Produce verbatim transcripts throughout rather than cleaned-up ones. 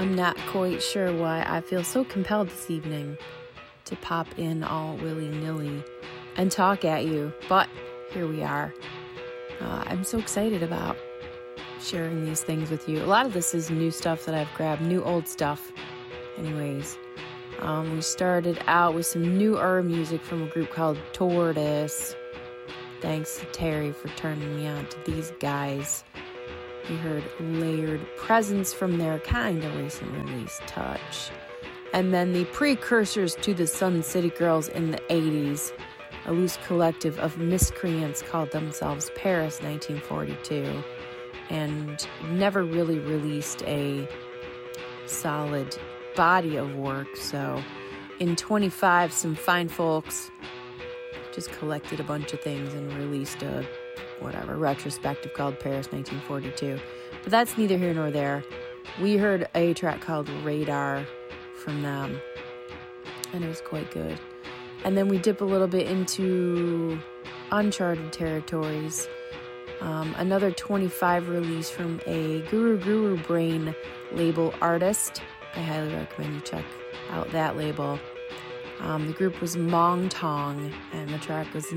I'm not quite sure why I feel so compelled this evening to pop in all willy-nilly and talk at you, but here we are. Uh, I'm so excited about sharing these things with you. A lot of this is new stuff that I've grabbed, new old stuff. Anyways, um, we started out with some new herb music from a group called Tortoise. Thanks to Terry for turning me on to these guys. We heard Layered Presence from their kind of recent release, Touch. And then the precursors to the Sun City Girls in the eighties, a loose collective of miscreants called themselves Paris nineteen forty-two, and never really released a solid body of work. So in twenty-five, some fine folks just collected a bunch of things and released a whatever retrospective called Paris nineteen forty-two. But that's neither here nor there. We heard a track called Radar from them, and it was quite good. And then we dip a little bit into uncharted territories. Um, another twenty-five release from a Guru Guru Brain label artist. I highly recommend you check out that label. Um, the group was Mong Tong, and the track was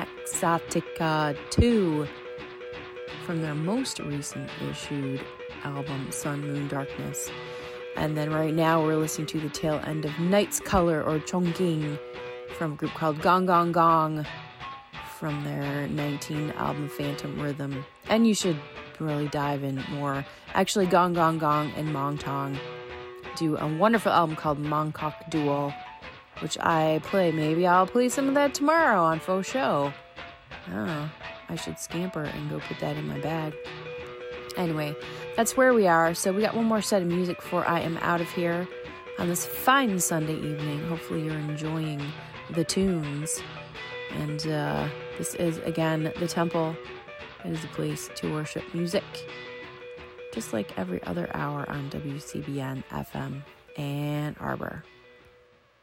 Nexotica two from their most recent issued album, Sun, Moon, Darkness. And then right now we're listening to the tail end of Night's Color, or Chongqing, from a group called Gong Gong Gong, from their nineteen album Phantom Rhythm. And you should really dive in more. Actually, Gong Gong Gong and Mong Tong do a wonderful album called Mongkok Duel, which I play. Maybe I'll play some of that tomorrow on Faux Show. I don't know. I should scamper and go put that in my bag. Anyway, that's where we are. So we got one more set of music before I am out of here on this fine Sunday evening. Hopefully you're enjoying the tunes. And uh, this is, again, The Temple. It is a place to worship music, just like every other hour on W C B N F M Ann Arbor.